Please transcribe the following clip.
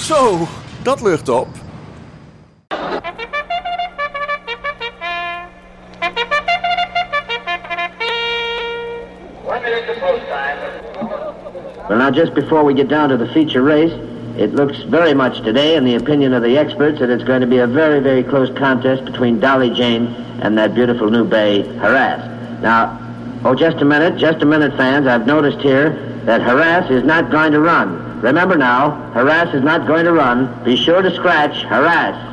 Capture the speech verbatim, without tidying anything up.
Zo, dat lucht op. Well, now, just before we get down to the feature race, it looks very much today, in the opinion of the experts, that it's going to be a very, very close contest between Dolly Jane and that beautiful new bay, Harass. Now, oh, just a minute, just a minute, fans. I've noticed here that Harass is not going to run. Remember now, Harass is not going to run. Be sure to scratch Harass.